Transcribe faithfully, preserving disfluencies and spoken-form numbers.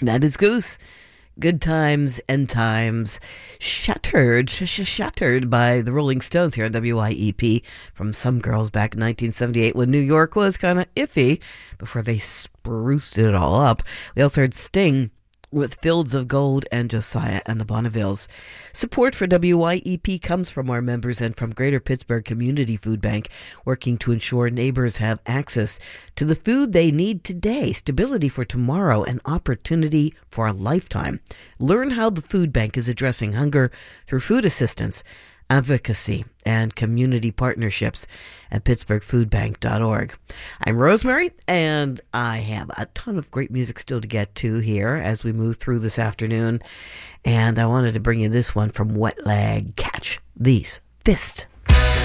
That is Goose. Good Times and Times. Shattered, sh- sh- shattered by the Rolling Stones here on W I E P from Some Girls back in nineteen seventy-eight when New York was kind of iffy before they spruced it all up. We also heard Sting with Fields of Gold and Josiah and the Bonnevilles. Support for W Y E P comes from our members and from Greater Pittsburgh Community Food Bank, working to ensure neighbors have access to the food they need today, stability for tomorrow, and opportunity for a lifetime. Learn how the food bank is addressing hunger through food assistance, advocacy, and community partnerships at pittsburgh food bank dot org. I'm Rosemary, and I have a ton of great music still to get to here as we move through this afternoon. And I wanted to bring you this one from Wet Leg. Catch These Fists.